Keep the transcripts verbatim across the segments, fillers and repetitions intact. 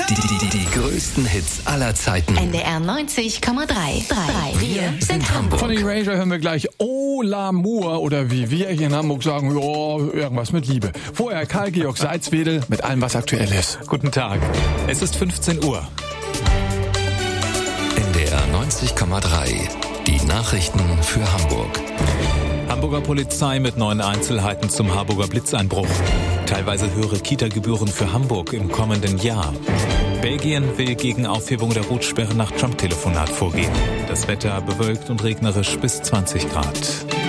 Die, die, die, die größten Hits aller Zeiten. N D R neunzig Komma drei. Wir sind Hamburg. Von Erasure hören wir gleich Oh L'amour oder wie wir hier in Hamburg sagen, ja, irgendwas mit Liebe. Vorher Karl-Georg Salzwedel mit allem, was aktuell ist. Guten Tag. Es ist fünfzehn Uhr. N D R neunzig Komma drei. Die Nachrichten für Hamburg. Hamburger Polizei mit neuen Einzelheiten zum Harburger Blitzeinbruch. Teilweise höhere Kita-Gebühren für Hamburg im kommenden Jahr. Belgien will gegen Aufhebung der Rotsperre nach Trump-Telefonat vorgehen. Das Wetter bewölkt und regnerisch bis zwanzig Grad.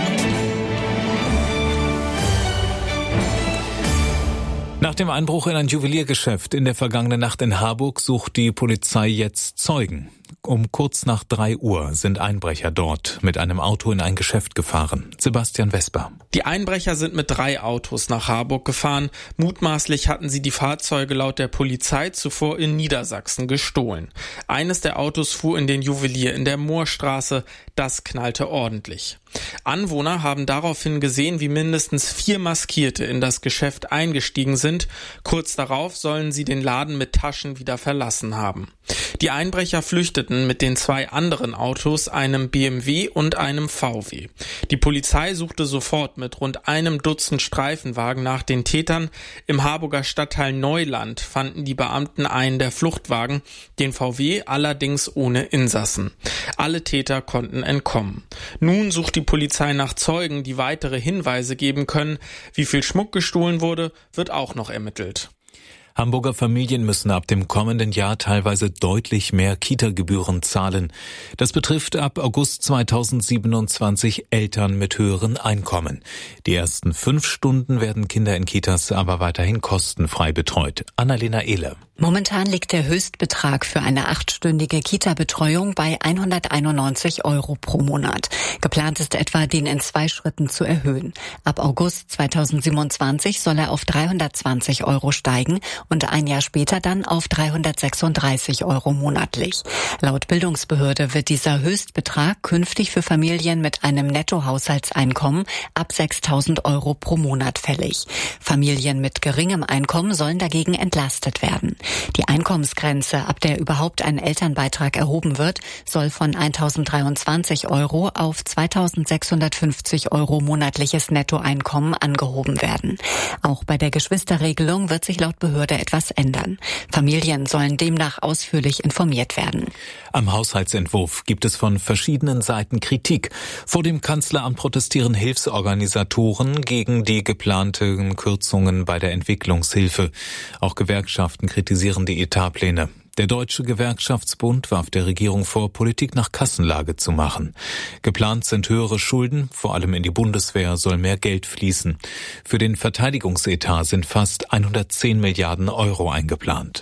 Nach dem Einbruch in ein Juweliergeschäft in der vergangenen Nacht in Harburg sucht die Polizei jetzt Zeugen. Um kurz nach drei Uhr sind Einbrecher dort mit einem Auto in ein Geschäft gefahren. Sebastian Vesper. Die Einbrecher sind mit drei Autos nach Harburg gefahren. Mutmaßlich hatten sie die Fahrzeuge laut der Polizei zuvor in Niedersachsen gestohlen. Eines der Autos fuhr in den Juwelier in der Moorstraße. Das knallte ordentlich. Anwohner haben daraufhin gesehen, wie mindestens vier Maskierte in das Geschäft eingestiegen sind. Kurz darauf sollen sie den Laden mit Taschen wieder verlassen haben. Die Einbrecher flüchteten mit den zwei anderen Autos, einem B M W und einem V W. Die Polizei suchte sofort mit rund einem Dutzend Streifenwagen nach den Tätern. Im Harburger Stadtteil Neuland fanden die Beamten einen der Fluchtwagen, den V W allerdings ohne Insassen. Alle Täter konnten entkommen. Nun sucht die Polizei nach Zeugen, die weitere Hinweise geben können. Wie viel Schmuck gestohlen wurde, wird auch noch ermittelt. Hamburger Familien müssen ab dem kommenden Jahr teilweise deutlich mehr Kita-Gebühren zahlen. Das betrifft ab August zweitausendsiebenundzwanzig Eltern mit höheren Einkommen. Die ersten fünf Stunden werden Kinder in Kitas aber weiterhin kostenfrei betreut. Annalena Ehler. Momentan liegt der Höchstbetrag für eine achtstündige Kita-Betreuung bei hunderteinundneunzig Euro pro Monat. Geplant ist etwa, den in zwei Schritten zu erhöhen. Ab August zweitausendsiebenundzwanzig soll er auf dreihundertzwanzig Euro steigen und ein Jahr später dann auf dreihundertsechsunddreißig Euro monatlich. Laut Bildungsbehörde wird dieser Höchstbetrag künftig für Familien mit einem Nettohaushaltseinkommen ab sechstausend Euro pro Monat fällig. Familien mit geringem Einkommen sollen dagegen entlastet werden. Die Einkommensgrenze, ab der überhaupt ein Elternbeitrag erhoben wird, soll von eintausenddreiundzwanzig Euro auf zweitausendsechshundertfünfzig Euro monatliches Nettoeinkommen angehoben werden. Auch bei der Geschwisterregelung wird sich laut Behörde etwas ändern. Familien sollen demnach ausführlich informiert werden. Am Haushaltsentwurf gibt es von verschiedenen Seiten Kritik. Vor dem Kanzleramt protestieren Hilfsorganisatoren gegen die geplanten Kürzungen bei der Entwicklungshilfe. Auch Gewerkschaften kritisieren die Etatpläne. Der Deutsche Gewerkschaftsbund warf der Regierung vor, Politik nach Kassenlage zu machen. Geplant sind höhere Schulden, vor allem in die Bundeswehr soll mehr Geld fließen. Für den Verteidigungsetat sind fast hundertzehn Milliarden Euro eingeplant.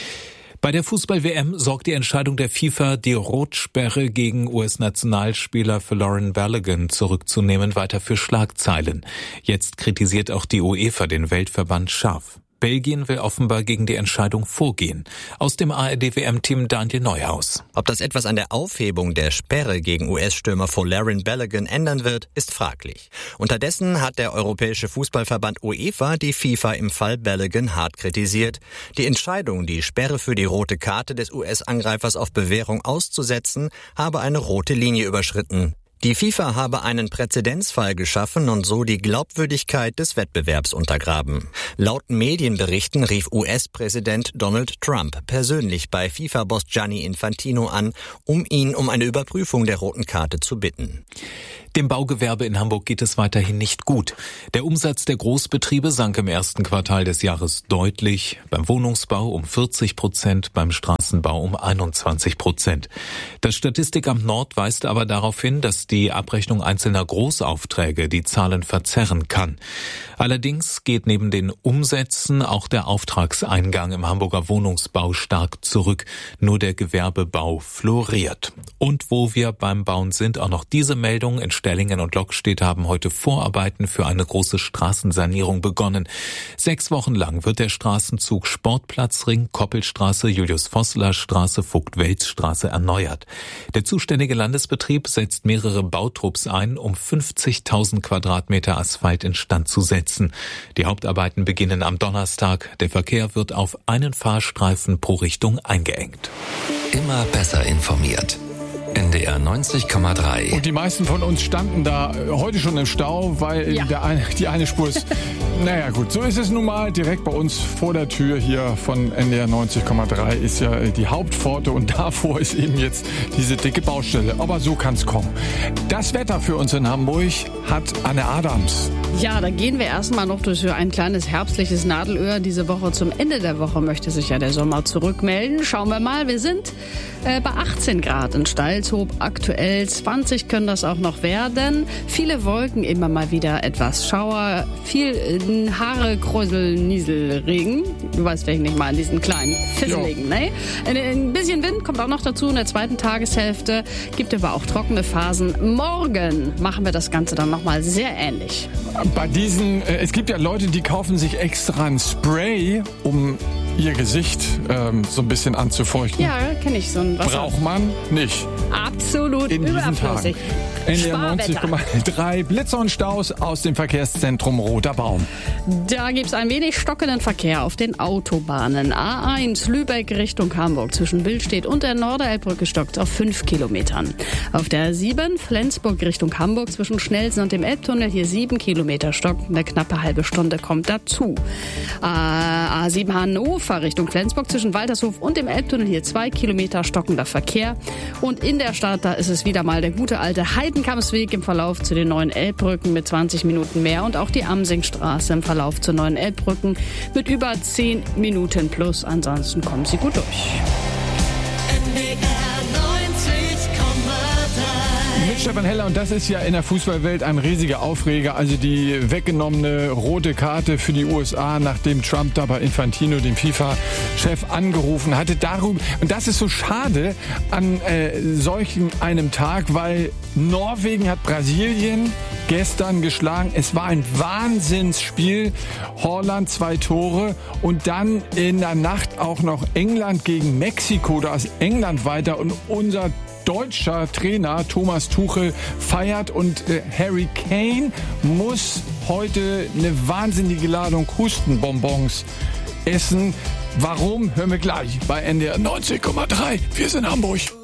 Bei der Fußball-W M sorgt die Entscheidung der FIFA, die Rotsperre gegen U S-Nationalspieler Folarin Balogun zurückzunehmen, weiter für Schlagzeilen. Jetzt kritisiert auch die UEFA den Weltverband scharf. Belgien will offenbar gegen die Entscheidung vorgehen. Aus dem A R D-W M-Team Daniel Neuhaus. Ob das etwas an der Aufhebung der Sperre gegen U S-Stürmer Folarin Balogun ändern wird, ist fraglich. Unterdessen hat der Europäische Fußballverband UEFA die FIFA im Fall Balogun hart kritisiert. Die Entscheidung, die Sperre für die rote Karte des U S-Angreifers auf Bewährung auszusetzen, habe eine rote Linie überschritten. Die FIFA habe einen Präzedenzfall geschaffen und so die Glaubwürdigkeit des Wettbewerbs untergraben. Laut Medienberichten rief U S-Präsident Donald Trump persönlich bei FIFA-Boss Gianni Infantino an, um ihn um eine Überprüfung der roten Karte zu bitten. Dem Baugewerbe in Hamburg geht es weiterhin nicht gut. Der Umsatz der Großbetriebe sank im ersten Quartal des Jahres deutlich. Beim Wohnungsbau um vierzig Prozent, beim Straßenbau um einundzwanzig Prozent. Das Statistikamt Nord weist aber darauf hin, dass die Abrechnung einzelner Großaufträge die Zahlen verzerren kann. Allerdings geht neben den Umsätzen auch der Auftragseingang im Hamburger Wohnungsbau stark zurück. Nur der Gewerbebau floriert. Und wo wir beim Bauen sind, auch noch diese Meldung: In Stellingen und Lockstedt haben heute Vorarbeiten für eine große Straßensanierung begonnen. Sechs Wochen lang wird der Straßenzug Sportplatzring, Koppelstraße, Julius-Vossler-Straße, Vogt-Welz-Straße erneuert. Der zuständige Landesbetrieb setzt mehrere Bautrupps ein, um fünfzigtausend Quadratmeter Asphalt instand zu setzen. Die Hauptarbeiten beginnen am Donnerstag. Der Verkehr wird auf einen Fahrstreifen pro Richtung eingeengt. Immer besser informiert. N D R neunzig Komma drei. Und die meisten von uns standen da heute schon im Stau, weil Ja. der eine, die eine Spur ist... Naja gut, so ist es nun mal. Direkt bei uns vor der Tür hier von N D R neunzig Komma drei ist ja die Hauptpforte und davor ist eben jetzt diese dicke Baustelle. Aber so kann's kommen. Das Wetter für uns in Hamburg hat Anne Adams. Ja, da gehen wir erstmal noch durch ein kleines herbstliches Nadelöhr. Diese Woche zum Ende der Woche möchte sich ja der Sommer zurückmelden. Schauen wir mal, wir sind äh, bei achtzehn Grad in Stalzhoop. Aktuell zwanzig können das auch noch werden. Viele Wolken, immer mal wieder etwas Schauer. Viel äh, Haare, Kräusel, Nieselregen. Du weißt, welchen ich meine, diesen kleinen, fisseligen. Ne? Ein, ein bisschen Wind kommt auch noch dazu in der zweiten Tageshälfte. Gibt aber auch trockene Phasen. Morgen machen wir das Ganze dann nochmal sehr ähnlich. Bei diesen, äh, es gibt ja Leute, die kaufen sich extra ein Spray, um ihr Gesicht ähm, so ein bisschen anzufeuchten. Ja, kenne ich so ein Wasser. Braucht man nicht. Absolut In diesen überflüssig. Tagen. N D R neunzig Sparwetter. Komma drei Blitzer und Staus aus dem Verkehrszentrum Roter Baum. Da gibt's ein wenig stockenden Verkehr auf den Autobahnen. A eins Lübeck Richtung Hamburg zwischen Billstedt und der Norderelbbrücke stockt auf fünf Kilometern. Auf der A sieben Flensburg Richtung Hamburg zwischen Schnelsen und dem Elbtunnel hier sieben Kilometer stockt. Eine knappe halbe Stunde kommt dazu. A sieben Hannover Richtung Flensburg zwischen Waltershof und dem Elbtunnel hier zwei Kilometer stockender Verkehr. Und in der Stadt, da ist es wieder mal der gute alte Heidenkampsweg im Verlauf zu den neuen Elbbrücken mit zwanzig Minuten mehr und auch die Amsingstraße im Verlauf zur neuen Elbbrücken mit über zehn Minuten plus. Ansonsten kommen Sie gut durch. Mit Stefan Heller, und das ist ja in der Fußballwelt ein riesiger Aufreger, also die weggenommene rote Karte für die U S A, nachdem Trump da bei Infantino, dem FIFA-Chef, angerufen hatte. Darüber, und das ist so schade an äh, solchen einem Tag, weil Norwegen hat Brasilien gestern geschlagen. Es war ein Wahnsinnsspiel. Holland zwei Tore und dann in der Nacht auch noch England gegen Mexiko. Da ist England weiter und unser deutscher Trainer Thomas Tuchel feiert und äh, Harry Kane muss heute eine wahnsinnige Ladung Hustenbonbons essen. Warum? Hören wir gleich bei N D R neunzig Komma drei. Wir sind Hamburg.